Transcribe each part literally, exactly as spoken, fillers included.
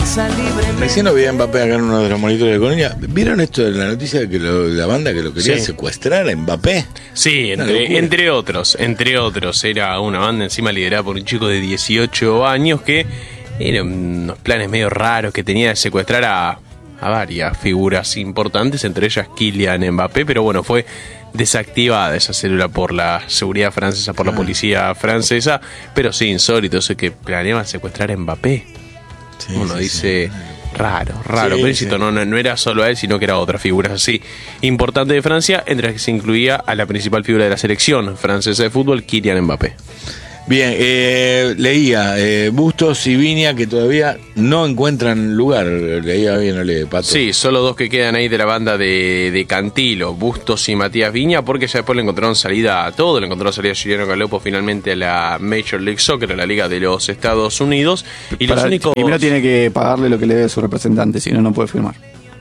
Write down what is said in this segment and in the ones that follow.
Recién lo vi a Mbappé acá en uno de los monitores de Colonia. ¿Vieron esto de la noticia de que lo, la banda que lo quería sí. secuestrar a Mbappé? Sí, entre, entre otros, entre otros. Era una banda encima liderada por un chico de dieciocho años que eran unos planes medio raros que tenía de secuestrar a, a varias figuras importantes, entre ellas Kylian Mbappé, pero bueno, fue desactivada esa célula por la seguridad francesa, por la policía francesa, pero sí, insólito eso que planeaban secuestrar a Mbappé. Sí, Uno sí, dice, sí. raro, raro, sí, pero sí. No, no, no era solo a él, sino que era otra figura así importante de Francia, entre las que se incluía a la principal figura de la selección francesa de fútbol, Kylian Mbappé. Bien, eh, leía eh, Bustos y Viña que todavía no encuentran lugar. Leía bien, no lee, Pato. Sí, solo dos que quedan ahí de la banda de, de Cantilo, Bustos y Matías Viña, porque ya después le encontraron salida a todo. Le encontraron salida a Giuliano Galopo finalmente a la Major League Soccer, a la Liga de los Estados Unidos. Y Para, los únicos... Primero tiene que pagarle lo que le debe a su representante, si no, no puede firmar.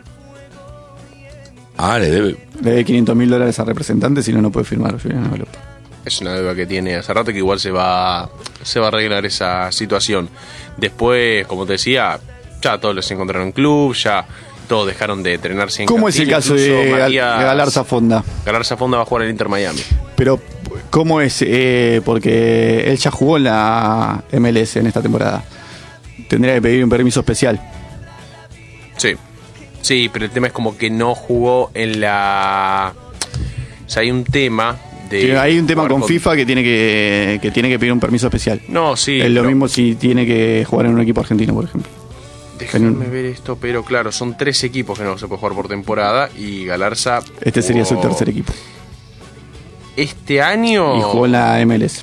Ah, le debe. Le debe quinientos mil dólares al representante, si no, no puede firmar Giuliano Galopo. Es una deuda que tiene hace rato que igual se va se va a arreglar esa situación. Después, como te decía, ya todos les encontraron club, ya todos dejaron de entrenarse en ¿Cómo Cantil, es el caso de Matías, Galarza Fonda? Galarza Fonda va a jugar en el Inter Miami. Pero, ¿cómo es? Eh, porque él ya jugó en la M L S en esta temporada. Tendría que pedir un permiso especial. Sí, sí, pero el tema es como que no jugó en la... O sea, hay un tema... De hay un tema con, con FIFA que tiene que, que tiene que pedir un permiso especial. No, sí. Es lo no. mismo si tiene que jugar en un equipo argentino, por ejemplo. Déjame un... ver esto, pero claro, son tres equipos que no se puede jugar por temporada y Galarza... Este sería jugó... su tercer equipo. Este año... Y jugó en la M L S.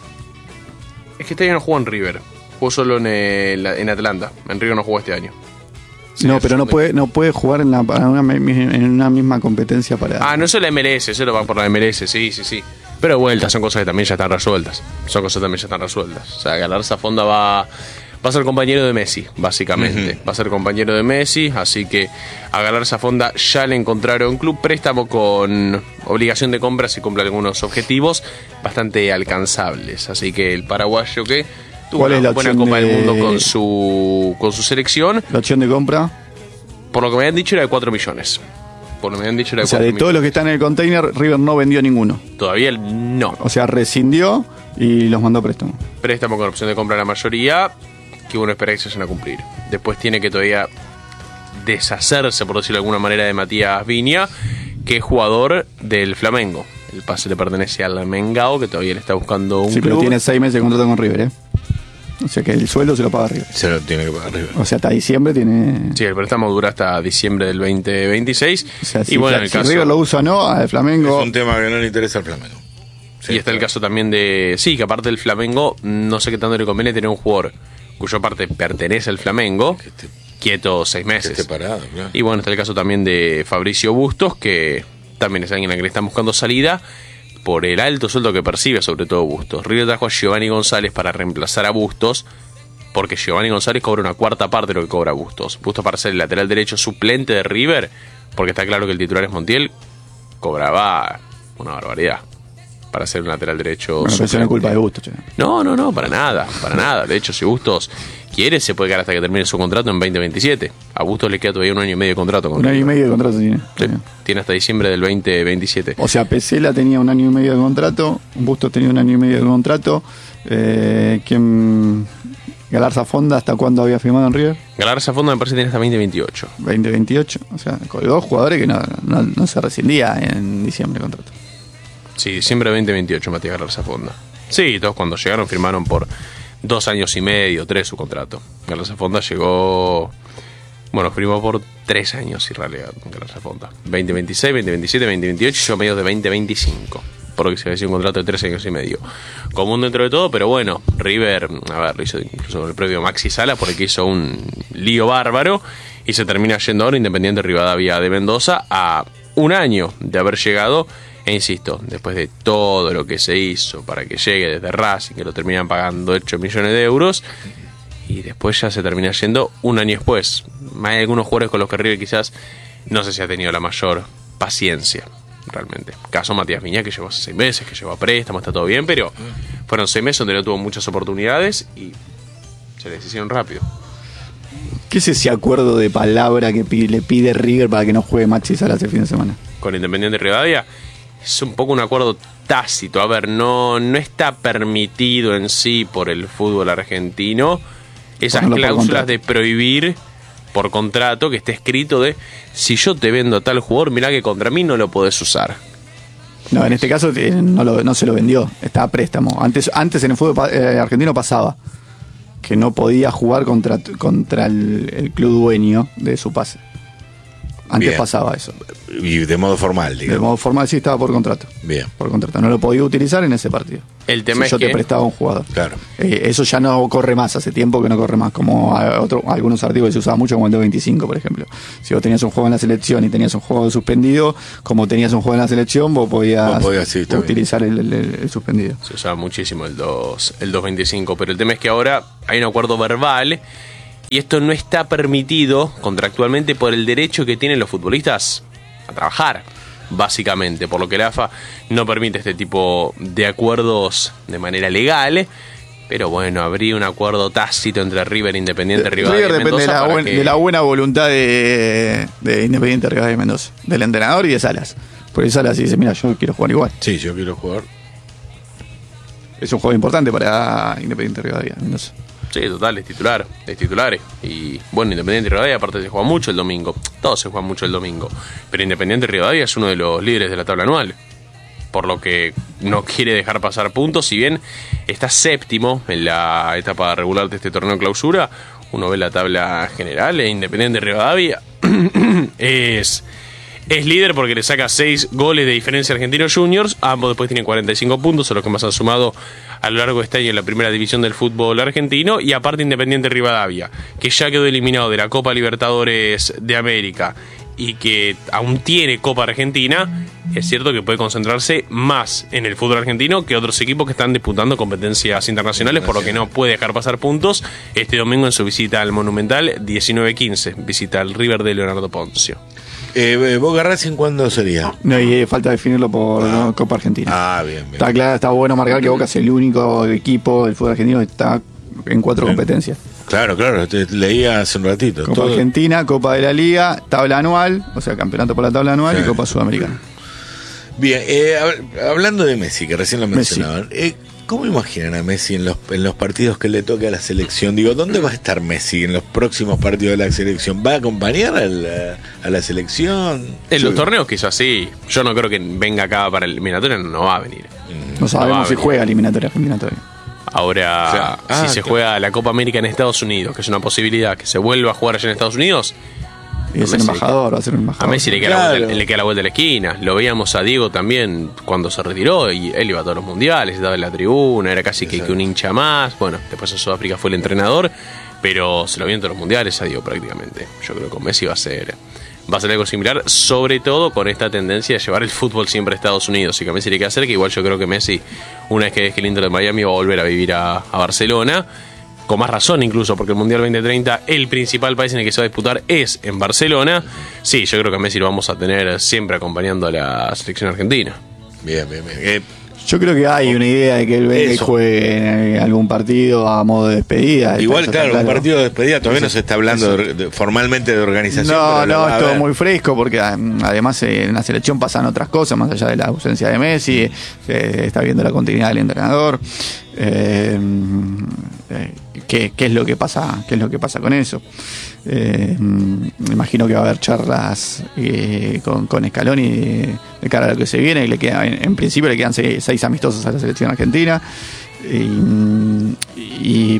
Es que este año no jugó en River. Jugó solo en, el, en Atlanta. En River no jugó este año. Sí, no, pero no puede no puede jugar en, la, en, una, en una misma competencia para... Ah, no es la M L S, eso lo van por la M L S, sí, sí, sí. Pero de vuelta, son cosas que también ya están resueltas. Son cosas que también ya están resueltas. O sea, Galarza Fonda va, va a ser compañero de Messi, básicamente. Uh-huh. Va a ser compañero de Messi, así que a Galarza Fonda ya le encontraron club, préstamo con obligación de compra si cumple algunos objetivos bastante alcanzables. Así que el paraguayo que... ¿Cuál una es la buena opción Copa de... del Mundo con su con su selección? ¿La opción de compra? Por lo que me habían dicho era de cuatro millones. Por lo que me habían dicho era de o sea, cuatro de millones. todos los que están en el container, River no vendió ninguno. Todavía no. O sea, rescindió y los mandó a préstamo. Préstamo con opción de compra la mayoría, que uno espera que se vayan a cumplir. Después tiene que todavía deshacerse, por decirlo de alguna manera, de Matías Viña, que es jugador del Flamengo. El pase le pertenece al Mengao, que todavía le está buscando un sí, club. Pero tiene seis meses de contrato con River, ¿eh? O sea que el sueldo se lo paga River. Se lo tiene que pagar River. O sea, hasta diciembre tiene... Sí, el préstamo dura hasta diciembre del veinte veintiséis. O sea, si, y bueno, si el caso... River lo usa o no, al Flamengo... Es un tema que no le interesa al Flamengo. Sí, y está claro. El caso también de... Sí, que aparte del Flamengo, no sé qué tanto le conviene tener un jugador cuya parte pertenece al Flamengo, que esté, quieto seis meses. Que esté parado, claro. Y bueno, está el caso también de Fabricio Bustos, que también es alguien a quien le están buscando salida por el alto sueldo que percibe, sobre todo Bustos. River trajo a Giovanni González para reemplazar a Bustos, porque Giovanni González cobra una cuarta parte de lo que cobra Bustos. Bustos, para ser el lateral derecho suplente de River, porque está claro que el titular es Montiel, cobraba una barbaridad para ser un lateral derecho bueno, suplente. Eso no es culpa de Bustos. Che. No, no, no, para nada, para nada. De hecho, si Bustos quiere, se puede quedar hasta que termine su contrato en veinte veintisiete. A Bustos le queda todavía un año y medio de contrato. Con un año y medio de contrato tiene. Sí, tiene hasta diciembre del veinte veintisiete. O sea, Pesela tenía un año y medio de contrato, Bustos tenía un año y medio de contrato. Eh, ¿Quién... Galarza Fonda, ¿hasta cuándo había firmado en River? Galarza Fonda me parece que tiene hasta veinte veintiocho. veinte veintiocho, o sea, colgó jugadores que no, no, no se rescindía en diciembre el contrato. Sí, diciembre de veinte veintiocho, Matías Galarza Fonda. Sí, todos cuando llegaron firmaron por dos años y medio, tres su contrato. Galarza Fonda llegó... Bueno, firmó por tres años en realidad Galarza Fonda. veinte veintiséis, veinte veintisiete, veinte veintiocho y yo medio de veinte veinticinco. Por lo que se había sido un contrato de tres años y medio. Común dentro de todo, pero bueno, River, a ver, lo hizo incluso con el previo Maxi Sala, por el que hizo un lío bárbaro y se termina yendo ahora Independiente Rivadavia de Mendoza a un año de haber llegado. E insisto, después de todo lo que se hizo para que llegue desde Racing, que lo terminan pagando ocho millones de euros, y después ya se termina yendo un año después. Hay algunos jugadores con los que River quizás no sé si ha tenido la mayor paciencia, realmente. Caso Matías Viña, que llegó hace seis meses, que llegó a préstamo, está todo bien, pero fueron seis meses donde no tuvo muchas oportunidades y se les hicieron rápido. ¿Qué es ese acuerdo de palabra que pide, le pide River para que no juegue Maxi Salas el fin de semana? Con Independiente Rivadavia es un poco un acuerdo tácito. A ver, no, no está permitido en sí por el fútbol argentino esas Ponerlo por cláusulas contrato. de prohibir por contrato que esté escrito de si yo te vendo a tal jugador, mirá que contra mí no lo podés usar. No, en este caso eh, no, lo, no se lo vendió, estaba a préstamo. Antes, antes en el fútbol eh, argentino pasaba que no podía jugar contra, contra el, el club dueño de su pase. Antes Bien. pasaba eso. Y de modo formal, De digamos. modo formal sí estaba por contrato. Bien, Por contrato. No lo podía utilizar en ese partido. El tema si es yo que te prestaba un jugador. claro. Eh, eso ya no corre más, hace tiempo que no corre más, como a otro, algunos artículos que se usaban mucho como el de veinticinco, por ejemplo. Si vos tenías un juego en la selección y tenías un juego suspendido, como tenías un juego en la selección, vos podías, Vos podías, sí, está bien. utilizar el, el- el suspendido. Se usaba muchísimo el dos, el dos veinticinco, pero el tema es que ahora hay un acuerdo verbal y esto no está permitido contractualmente por el derecho que tienen los futbolistas a trabajar, básicamente, por lo que la A F A no permite este tipo de acuerdos de manera legal. Pero bueno, habría un acuerdo tácito entre River e Independiente Rivadavia River y depende de Mendoza la, para buen- que- de la buena voluntad de, de Independiente Rivadavia y Mendoza, del entrenador y de Salas. Porque Salas dice, mira, yo quiero jugar igual. Sí, yo quiero jugar. Es un juego importante para Independiente Rivadavia y Mendoza. Sí, total, es titular, es titular. Y bueno, Independiente Rivadavia aparte se juega mucho el domingo. Todos se juegan mucho el domingo. Pero Independiente Rivadavia es uno de los líderes de la tabla anual. Por lo que no quiere dejar pasar puntos. Si bien está séptimo en la etapa regular de este torneo clausura, uno ve la tabla general e Independiente Rivadavia es... Es líder porque le saca seis goles de diferencia a Argentinos Juniors. Ambos después tienen cuarenta y cinco puntos, son los que más han sumado a lo largo de este año en la primera división del fútbol argentino. Y aparte Independiente Rivadavia, que ya quedó eliminado de la Copa Libertadores de América y que aún tiene Copa Argentina, es cierto que puede concentrarse más en el fútbol argentino que otros equipos que están disputando competencias internacionales, por lo que no puede dejar pasar puntos. Este domingo en su visita al Monumental, diecinueve quince, visita al River de Leonardo Poncio. Eh, ¿Boca Racing cuándo sería? No, y eh, falta definirlo por Ah. ¿no? Copa Argentina. Ah, bien, bien. Está claro, está bueno marcar que Boca es el único equipo del fútbol argentino que está en cuatro Bien. competencias. Claro, claro, te leía hace un ratito. Copa todo. Argentina, Copa de la Liga, tabla anual, o sea, campeonato por la tabla anual Sí. y Copa Sudamericana. Bien, eh, hab- hablando de Messi, que recién lo Messi. mencionaban, eh, ¿cómo imaginan a Messi en los, en los partidos que le toque a la selección? Digo, ¿dónde va a estar Messi en los próximos partidos de la selección? ¿Va a acompañar a la, a la selección? En Yo- los torneos quizás sí. Yo no creo que venga acá para el eliminatorio, no va a venir. Mm, No va sabemos a si venir. juega eliminatoria argentina todavía. Ahora, O sea, ah, si se claro. juega la Copa América en Estados Unidos, que es una posibilidad que se vuelva a jugar allá en Estados Unidos, Y es A el Messi- embajador, va a ser un a embajador. Messi le queda, la Claro. vuelta, le queda la vuelta a la esquina. Lo veíamos a Diego también cuando se retiró y él iba a todos los mundiales, estaba en la tribuna, era casi que, que un hincha más. Bueno, después en Sudáfrica fue el entrenador, pero se lo vio en todos los mundiales a Diego prácticamente. Yo creo que con Messi va a ser va a ser algo similar, sobre todo con esta tendencia de llevar el fútbol siempre a Estados Unidos. Y que a Messi le queda cerca, igual yo creo que Messi, una vez que deje el Inter de Miami, va a volver a vivir a, a Barcelona. Con más razón incluso, porque el Mundial veinte treinta, el principal país en el que se va a disputar es en Barcelona. Sí, yo creo que a Messi lo vamos a tener siempre acompañando a la selección argentina. Bien, bien, bien. Eh, Yo creo que hay una idea de que él venga y Eso. juegue en algún partido a modo de despedida. igual, Eso está claro, un partido de despedida todavía no se está hablando de- de- formalmente de organización. No, pero lo no, va es a todo haber. muy fresco porque mm, además eh, en la selección pasan otras cosas más allá de la ausencia de Messi, se está viendo la continuidad del entrenador. Eh, eh, ¿qué, qué es lo que pasa? ¿Qué es lo que pasa con eso? Eh, mm, me imagino que va a haber charlas eh, con, con Scaloni de, de cara a lo que se viene. Y le queda, en, en principio le quedan seis, seis amistosos a la selección argentina. Y, mm, y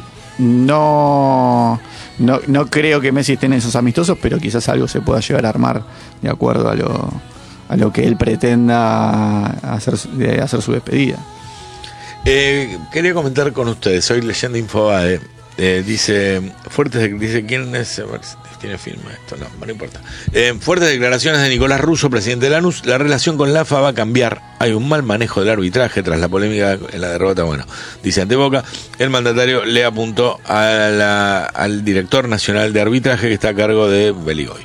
no, no, no creo que Messi esté en esos amistosos, pero quizás algo se pueda llegar a armar de acuerdo a lo, a lo que él pretenda hacer, de hacer su despedida. Eh, quería comentar con ustedes, soy Leyenda Infobae. Eh, dice, fuertes de- dice quién es, a ver si tiene firma esto, no, no importa. Eh, fuertes declaraciones de Nicolás Russo, presidente de Lanús. La relación con la A F A va a cambiar. Hay un mal manejo del arbitraje tras la polémica en la derrota. Bueno, dice ante Boca, el mandatario le apuntó a la- al director nacional de arbitraje que está a cargo de Beligoy.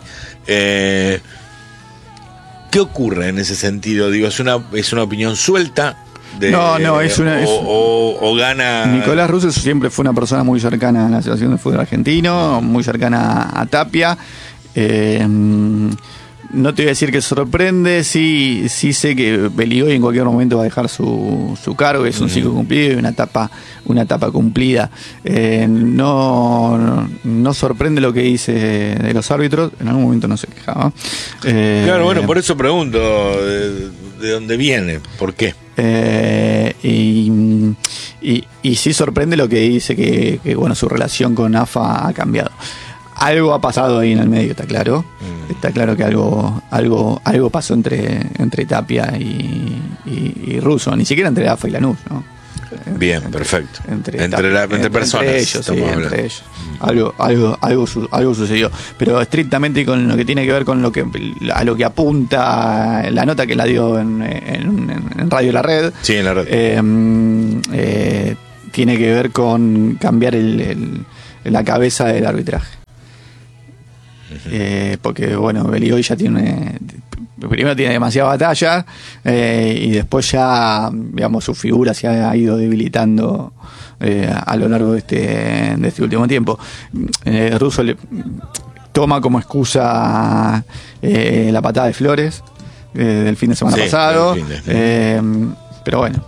Eh, ¿Qué ocurre en ese sentido? Digo, es una, es una opinión suelta. De, no, no, es una... O, es, o, o gana... Nicolás Russo siempre fue una persona muy cercana a la Asociación de Fútbol Argentino, muy cercana a Tapia. Eh, no te voy a decir que sorprende, sí, sí sé que Beligoy en cualquier momento va a dejar su, su cargo, es un mm. ciclo cumplido y una etapa, una etapa cumplida. Eh, no, no, no sorprende lo que dice de los árbitros, en algún momento no se quejaba. Eh, claro, bueno, por eso pregunto, ¿de, de dónde viene? ¿Por qué? Eh, y, y, y sí sorprende lo que dice que, que bueno, su relación con A F A ha cambiado. Algo ha pasado ahí en el medio, está claro. Mm. Está claro que algo algo algo pasó entre entre Tapia y, y, y Russo, ni siquiera entre A F A y Lanús, ¿no? Bien, entre, perfecto. Entre, entre, Tapia, la, entre, entre personas. Entre ellos, sí, entre ellos. Mm. Algo algo algo su, algo sucedió, pero estrictamente con lo que tiene que ver con lo que a lo que apunta la nota que la dio en, en, en Radio La Red. Sí, en La Red. Eh, eh, tiene que ver con cambiar el, el, la cabeza del arbitraje. Eh, porque bueno, Beligoy ya tiene primero tiene demasiada batalla eh, y después ya digamos su figura se ha ido debilitando eh, a lo largo de este, de este último tiempo. eh, Russo le toma como excusa eh, la patada de Flores eh, del fin de semana sí, pasado fin de... eh, pero bueno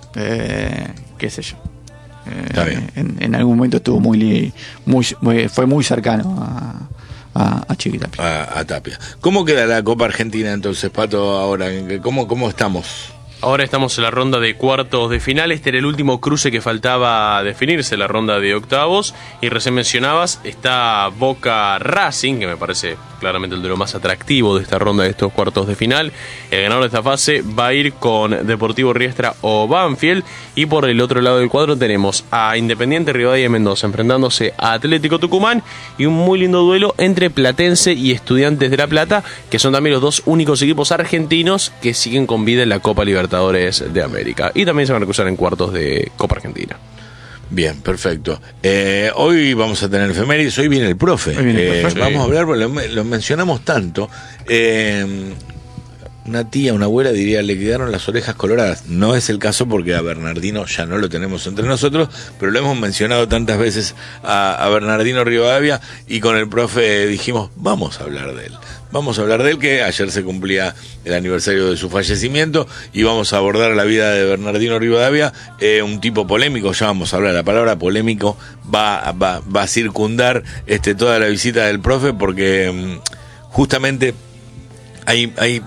eh, qué sé yo eh, en, en algún momento estuvo muy, muy, muy fue muy cercano a A, a Chiqui Tapia. A, a Tapia. ¿Cómo queda la Copa Argentina entonces, Pato, ahora? ¿Cómo, cómo estamos? Ahora estamos en la ronda de cuartos de final. Este era el último cruce que faltaba definirse, la ronda de octavos. Y recién mencionabas, está Boca Racing, que me parece claramente el duelo más atractivo de esta ronda de estos cuartos de final. El ganador de esta fase va a ir con Deportivo Riestra o Banfield. Y por el otro lado del cuadro tenemos a Independiente Rivadavia de Mendoza enfrentándose a Atlético Tucumán. Y un muy lindo duelo entre Platense y Estudiantes de La Plata, que son también los dos únicos equipos argentinos que siguen con vida en la Copa Libertadores de América. Y también se van a cruzar en cuartos de Copa Argentina. Bien, perfecto. Eh, hoy vamos a tener efemérides, hoy viene el profe. Viene el profe. Eh, Sí. Vamos a hablar, porque lo, lo mencionamos tanto. Eh, una tía, una abuela diría, le quedaron las orejas coloradas. No es el caso porque a Bernardino ya no lo tenemos entre nosotros, pero lo hemos mencionado tantas veces a, a Bernardino Rivadavia y con el profe dijimos, vamos a hablar de él. Vamos a hablar de él, que ayer se cumplía el aniversario de su fallecimiento y vamos a abordar la vida de Bernardino Rivadavia, eh, un tipo polémico, ya vamos a hablar, la palabra polémico va, va, va a circundar este, toda la visita del profe porque um, justamente hay... hay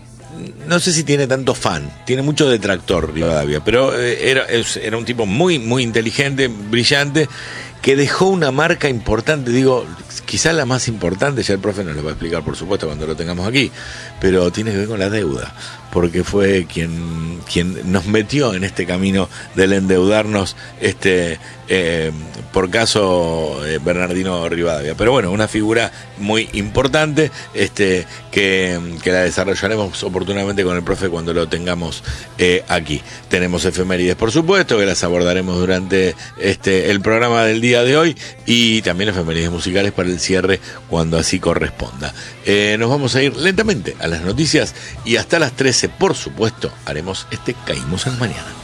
no sé si tiene tanto fan, tiene mucho detractor Rivadavia, pero eh, era, era un tipo muy, muy inteligente, brillante, que dejó una marca importante, digo, quizás la más importante, ya el profe nos lo va a explicar por supuesto cuando lo tengamos aquí, pero tiene que ver con la deuda, porque fue quien, quien nos metió en este camino del endeudarnos, este eh, por caso eh, Bernardino Rivadavia. Pero bueno, una figura muy importante, este que, que la desarrollaremos oportunamente con el profe cuando lo tengamos eh, aquí. Tenemos efemérides, por supuesto, que las abordaremos durante este el programa del día de hoy, y también efemérides musicales para el cierre cuando así corresponda. Eh, nos vamos a ir lentamente a las noticias y hasta las trece, por supuesto, haremos este Caímos en Mañana.